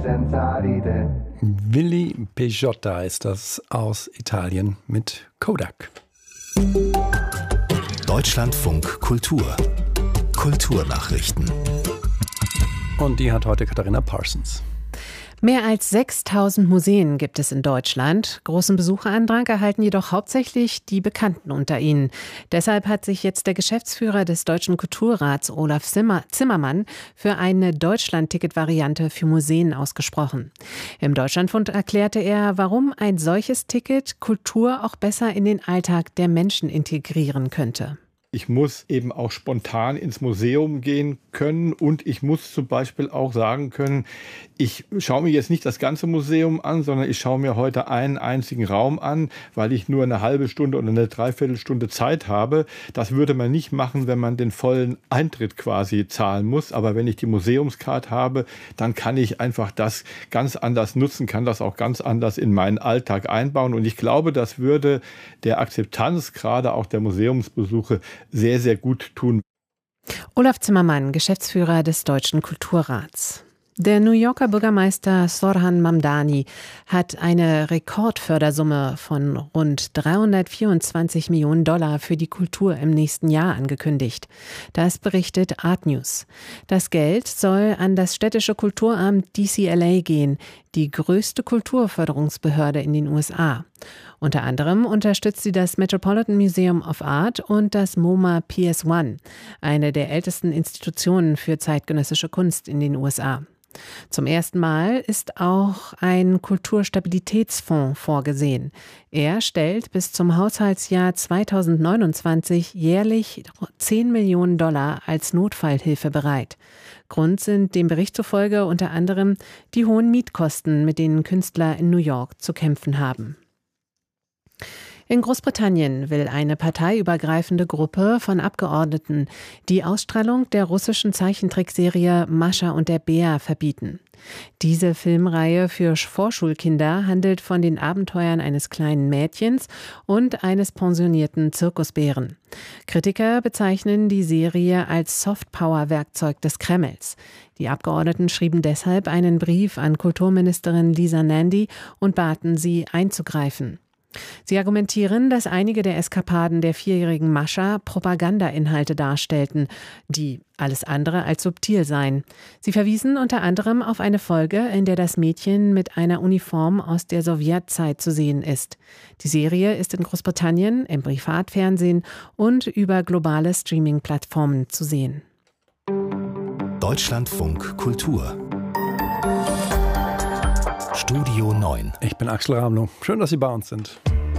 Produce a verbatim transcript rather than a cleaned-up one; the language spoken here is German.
senza ride. Willy Pejotta ist das aus Italien mit Kodak. Deutschlandfunk Kultur. Kulturnachrichten. Und die hat heute Katharina Parsons. Mehr als sechstausend Museen gibt es in Deutschland. Großen Besucherandrang erhalten jedoch hauptsächlich die Bekannten unter ihnen. Deshalb hat sich jetzt der Geschäftsführer des Deutschen Kulturrats, Olaf Zimmer, Zimmermann, für eine Deutschland-Ticket-Variante für Museen ausgesprochen. Im Deutschlandfunk erklärte er, warum ein solches Ticket Kultur auch besser in den Alltag der Menschen integrieren könnte. Ich muss eben auch spontan ins Museum gehen können und ich muss zum Beispiel auch sagen können, ich schaue mir jetzt nicht das ganze Museum an, sondern ich schaue mir heute einen einzigen Raum an, weil ich nur eine halbe Stunde oder eine Dreiviertelstunde Zeit habe. Das würde man nicht machen, wenn man den vollen Eintritt quasi zahlen muss. Aber wenn ich die Museumskarte habe, dann kann ich einfach das ganz anders nutzen, kann das auch ganz anders in meinen Alltag einbauen. Und ich glaube, das würde der Akzeptanz gerade auch der Museumsbesuche sehr, sehr gut tun. Olaf Zimmermann, Geschäftsführer des Deutschen Kulturrats. Der New Yorker Bürgermeister Zoran Mamdani hat eine Rekordfördersumme von rund dreihundertvierundzwanzig Millionen Dollar für die Kultur im nächsten Jahr angekündigt. Das berichtet Art News. Das Geld soll an das städtische Kulturamt D C L A gehen, die größte Kulturförderungsbehörde in den U S A. Unter anderem unterstützt sie das Metropolitan Museum of Art und das MoMA P S eins, eine der ältesten Institutionen für zeitgenössische Kunst in den U S A. Zum ersten Mal ist auch ein Kulturstabilitätsfonds vorgesehen. Er stellt bis zum Haushaltsjahr zweitausendneunundzwanzig jährlich zehn Millionen Dollar als Notfallhilfe bereit. Grund sind dem Bericht zufolge unter anderem die hohen Mietkosten, mit denen Künstler in New York zu kämpfen haben. In Großbritannien will eine parteiübergreifende Gruppe von Abgeordneten die Ausstrahlung der russischen Zeichentrickserie Mascha und der Bär verbieten. Diese Filmreihe für Vorschulkinder handelt von den Abenteuern eines kleinen Mädchens und eines pensionierten Zirkusbären. Kritiker bezeichnen die Serie als Softpower-Werkzeug des Kremls. Die Abgeordneten schrieben deshalb einen Brief an Kulturministerin Lisa Nandy und baten sie einzugreifen. Sie argumentieren, dass einige der Eskapaden der vierjährigen Mascha Propagandainhalte darstellten, die alles andere als subtil seien. Sie verwiesen unter anderem auf eine Folge, in der das Mädchen mit einer Uniform aus der Sowjetzeit zu sehen ist. Die Serie ist in Großbritannien, im Privatfernsehen und über globale Streaming-Plattformen zu sehen. Deutschlandfunk Kultur. Studio neun. Ich bin Axel Ramlow. Schön, dass Sie bei uns sind.